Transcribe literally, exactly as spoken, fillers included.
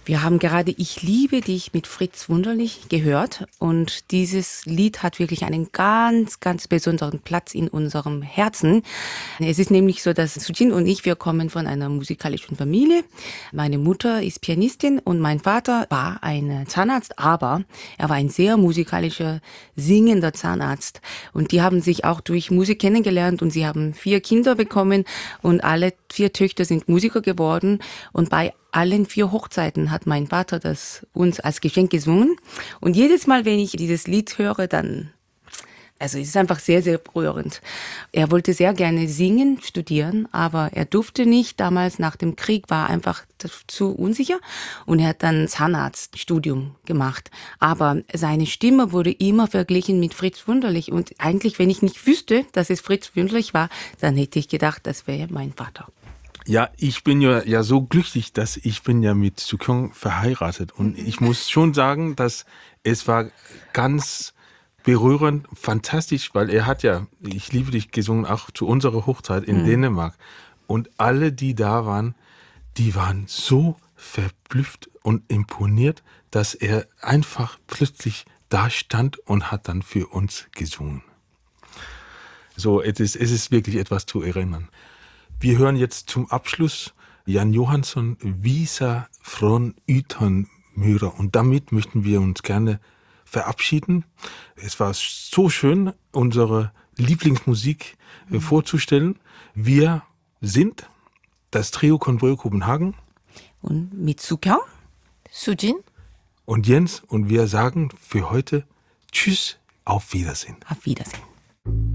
Wir haben gerade Ich liebe dich mit Fritz Wunderlich gehört und dieses Lied hat wirklich einen ganz, ganz besonderen Platz in unserem Herzen. Es ist nämlich so, dass Sujin und ich, wir kommen von einer musikalischen Familie. Meine Mutter ist Pianistin und mein Vater war ein Zahnarzt, aber er war ein sehr musikalischer, singender Zahnarzt. Und die haben sich auch durch Musik kennengelernt und sie haben vier Kinder bekommen und alle vier Töchter sind Musiker geworden und bei allen vier Hochzeiten hat mein Vater das uns als Geschenk gesungen. Und jedes Mal, wenn ich dieses Lied höre, dann, also es ist einfach sehr, sehr berührend. Er wollte sehr gerne singen, studieren, aber er durfte nicht. Damals nach dem Krieg war er einfach zu unsicher und er hat dann Zahnarztstudium gemacht. Aber seine Stimme wurde immer verglichen mit Fritz Wunderlich. Und eigentlich, wenn ich nicht wüsste, dass es Fritz Wunderlich war, dann hätte ich gedacht, das wäre mein Vater. Ja, ich bin ja, ja so glücklich, dass ich bin ja mit Sukhyung verheiratet. Und ich muss schon sagen, dass es war ganz berührend, fantastisch, weil er hat ja Ich liebe dich gesungen, auch zu unserer Hochzeit in mhm. Dänemark. Und alle, die da waren, die waren so verblüfft und imponiert, dass er einfach plötzlich da stand und hat dann für uns gesungen. So, es ist, es ist wirklich etwas zu erinnern. Wir hören jetzt zum Abschluss Jan Johansson, Visa från Utanmyra. Und damit möchten wir uns gerne verabschieden. Es war so schön, unsere Lieblingsmusik mhm. vorzustellen. Wir sind das Trio Convoy Kopenhagen. Und mit Sukhyung, Sujin und Jens. Und wir sagen für heute Tschüss, auf Wiedersehen. Auf Wiedersehen.